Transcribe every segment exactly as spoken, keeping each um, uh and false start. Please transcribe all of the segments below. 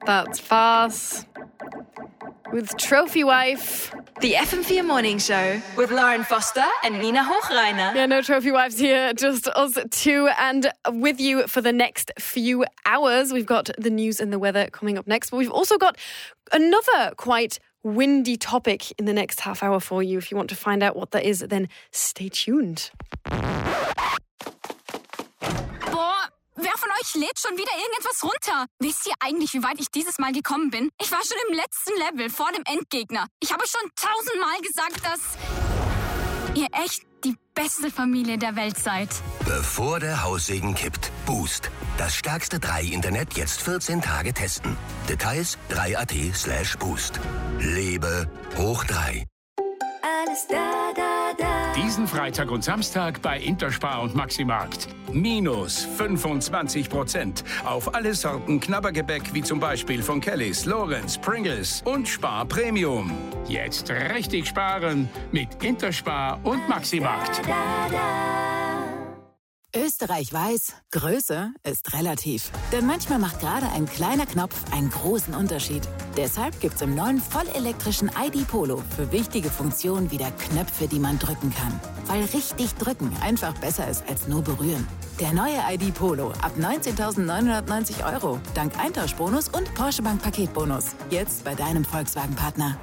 That's fast. With Trophy Wife. The F M four Morning Show with Lauren Foster and Nina Hochreiner. Yeah, no Trophy Wives here, just us two, and with you for the next few hours. We've got the news and the weather coming up next, but we've also got another quite windy topic in the next half hour for you. If you want to find out what that is, then stay tuned. Boah, wer von euch lädt schon wieder irgendetwas runter? Wisst ihr eigentlich, wie weit ich dieses Mal gekommen bin? Ich war schon im letzten Level vor dem Endgegner. Ich habe schon tausendmal gesagt, dass ihr echt die beste Familie der Welt seid. Bevor der Haussegen kippt, Boost. Das stärkste drei Internet jetzt vierzehn Tage testen. Details drei punkt at slash boost. Lebe hoch drei. Alles da, da, da. Diesen Freitag und Samstag bei Interspar und Maximarkt. Minus fünfundzwanzig Prozent auf alle Sorten Knabbergebäck wie zum Beispiel von Kellys, Lorenz, Pringles und Spar Premium. Jetzt richtig sparen mit Interspar und Maximarkt. Da, da, da. Österreich weiß, Größe ist relativ. Denn manchmal macht gerade ein kleiner Knopf einen großen Unterschied. Deshalb gibt's im neuen vollelektrischen I D Polo für wichtige Funktionen wieder Knöpfe, die man drücken kann. Weil richtig drücken einfach besser ist als nur berühren. Der neue I D Polo ab neunzehntausendneunhundertneunzig Euro. Dank Eintauschbonus und Porsche Bank Paketbonus. Jetzt bei deinem Volkswagen-Partner.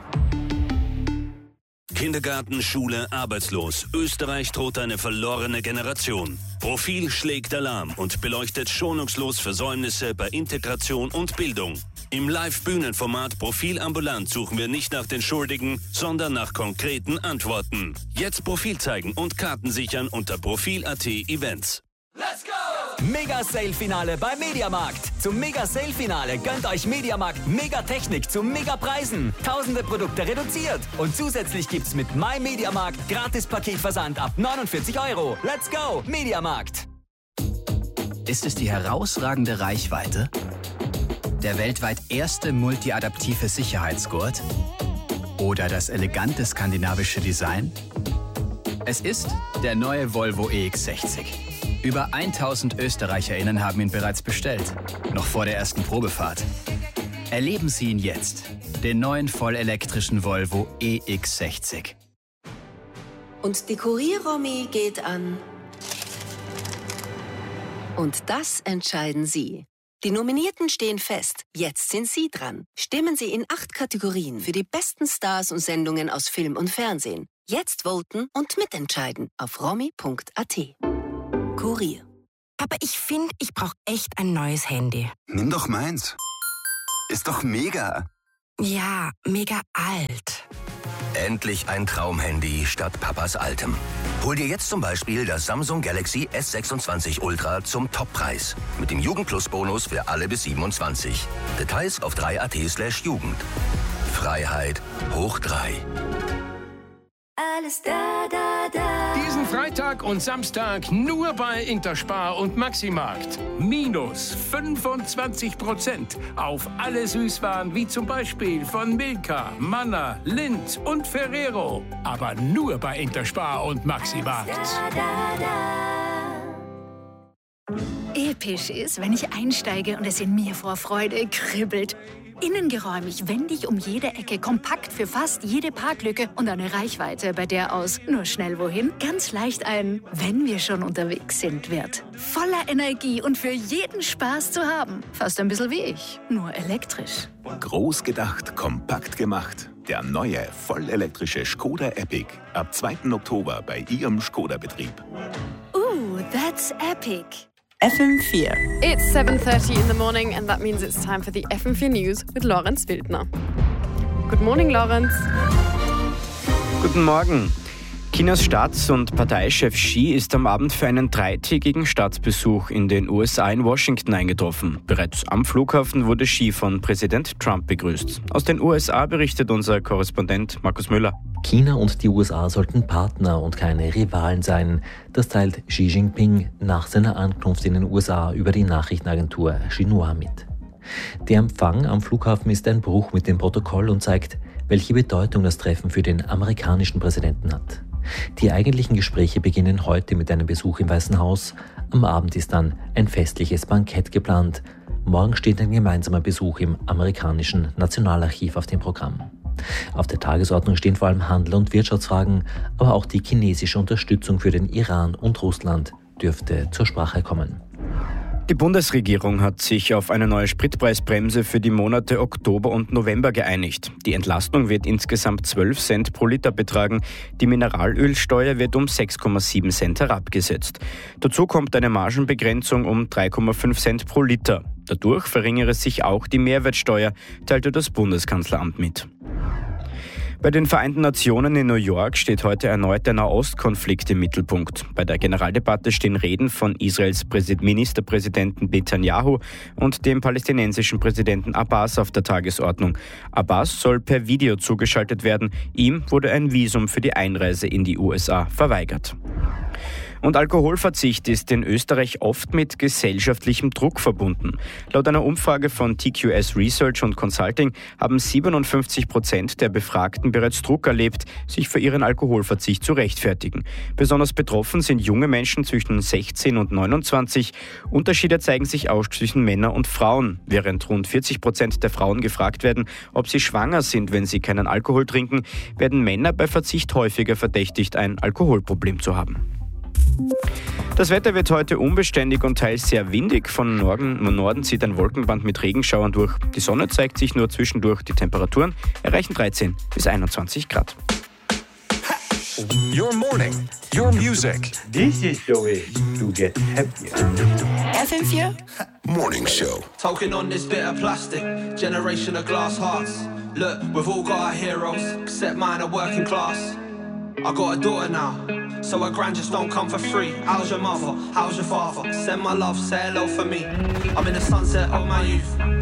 Kindergarten, Schule, arbeitslos. Österreich droht eine verlorene Generation. Profil schlägt Alarm und beleuchtet schonungslos Versäumnisse bei Integration und Bildung. Im Live-Bühnenformat Profil ambulant suchen wir nicht nach den Schuldigen, sondern nach konkreten Antworten. Jetzt Profil zeigen und Karten sichern unter Profil punkt at Events. Let's go! Mega-Sale-Finale bei Mediamarkt. Zum Mega-Sale-Finale gönnt euch Mediamarkt Megatechnik zu Megapreisen. Tausende Produkte reduziert. Und zusätzlich gibt's mit MyMediamarkt Gratis-Paketversand ab neunundvierzig Euro. Let's go, Mediamarkt! Ist es die herausragende Reichweite? Der weltweit erste multiadaptive Sicherheitsgurt? Oder das elegante skandinavische Design? Es ist der neue Volvo E X sechzig. Über tausend ÖsterreicherInnen haben ihn bereits bestellt, noch vor der ersten Probefahrt. Erleben Sie ihn jetzt, den neuen vollelektrischen Volvo E X sechzig. Und die Kurier-Romy geht an. Und das entscheiden Sie. Die Nominierten stehen fest. Jetzt sind Sie dran. Stimmen Sie in acht Kategorien für die besten Stars und Sendungen aus Film und Fernsehen. Jetzt voten und mitentscheiden auf romy punkt at. Kurier. Aber ich finde, ich brauche echt ein neues Handy. Nimm doch meins. Ist doch mega. Ja, mega alt. Endlich ein Traumhandy statt Papas altem. Hol dir jetzt zum Beispiel das Samsung Galaxy S sechsundzwanzig Ultra zum Toppreis. Mit dem Jugendplus-Bonus für alle bis siebenundzwanzig. Details auf drei punkt at slash Jugend. Freiheit hoch drei. Alles da, da, da. Diesen Freitag und Samstag nur bei Interspar und Maximarkt. Minus fünfundzwanzig Prozent auf alle Süßwaren wie zum Beispiel von Milka, Manna, Lindt und Ferrero. Aber nur bei Interspar und Maximarkt. Da, da, da. Episch ist, wenn ich einsteige und es in mir vor Freude kribbelt. Innengeräumig, wendig um jede Ecke, kompakt für fast jede Parklücke und eine Reichweite, bei der aus nur schnell wohin ganz leicht ein "Wenn wir schon unterwegs sind" wird. Voller Energie und für jeden Spaß zu haben. Fast ein bisschen wie ich, nur elektrisch. Groß gedacht, kompakt gemacht. Der neue, vollelektrische Skoda Epic. Ab zweiten Oktober bei Ihrem Skoda-Betrieb. Ooh, that's epic. F M four. It's seven thirty in the morning and that means it's time for the F M four News with Lorenz Wildner. Good morning, Lorenz. Guten Morgen. Chinas Staats- und Parteichef Xi ist am Abend für einen dreitägigen Staatsbesuch in den U S A in Washington eingetroffen. Bereits am Flughafen wurde Xi von Präsident Trump begrüßt. Aus den U S A berichtet unser Korrespondent Markus Müller. China und die U S A sollten Partner und keine Rivalen sein. Das teilt Xi Jinping nach seiner Ankunft in den U S A über die Nachrichtenagentur Xinhua mit. Der Empfang am Flughafen ist ein Bruch mit dem Protokoll und zeigt, welche Bedeutung das Treffen für den amerikanischen Präsidenten hat. Die eigentlichen Gespräche beginnen heute mit einem Besuch im Weißen Haus. Am Abend ist dann ein festliches Bankett geplant. Morgen steht ein gemeinsamer Besuch im amerikanischen Nationalarchiv auf dem Programm. Auf der Tagesordnung stehen vor allem Handel- und Wirtschaftsfragen, aber auch die chinesische Unterstützung für den Iran und Russland dürfte zur Sprache kommen. Die Bundesregierung hat sich auf eine neue Spritpreisbremse für die Monate Oktober und November geeinigt. Die Entlastung wird insgesamt zwölf Cent pro Liter betragen. Die Mineralölsteuer wird um sechs Komma sieben Cent herabgesetzt. Dazu kommt eine Margenbegrenzung um drei Komma fünf Cent pro Liter. Dadurch verringere sich auch die Mehrwertsteuer, teilte das Bundeskanzleramt mit. Bei den Vereinten Nationen in New York steht heute erneut der Nahostkonflikt im Mittelpunkt. Bei der Generaldebatte stehen Reden von Israels Ministerpräsidenten Netanyahu und dem palästinensischen Präsidenten Abbas auf der Tagesordnung. Abbas soll per Video zugeschaltet werden. Ihm wurde ein Visum für die Einreise in die U S A verweigert. Und Alkoholverzicht ist in Österreich oft mit gesellschaftlichem Druck verbunden. Laut einer Umfrage von T Q S Research und Consulting haben siebenundfünfzig Prozent der Befragten bereits Druck erlebt, sich für ihren Alkoholverzicht zu rechtfertigen. Besonders betroffen sind junge Menschen zwischen sechzehn und neunundzwanzig. Unterschiede zeigen sich auch zwischen Männern und Frauen. Während rund vierzig Prozent der Frauen gefragt werden, ob sie schwanger sind, wenn sie keinen Alkohol trinken, werden Männer bei Verzicht häufiger verdächtigt, ein Alkoholproblem zu haben. Das Wetter wird heute unbeständig und teils sehr windig. Von Norden, Norden zieht ein Wolkenband mit Regenschauern durch. Die Sonne zeigt sich nur zwischendurch. Die Temperaturen erreichen dreizehn bis einundzwanzig Grad. Your morning, your music. This is the way to get happier. F M vier Morning Show. Talking on this bit of plastic, generation of glass hearts. Look, we've all got our heroes, except mine are working class. I got a daughter now, so her grand just don't come for free. How's your mother? How's your father? Send my love, say hello for me. I'm in the sunset of my youth.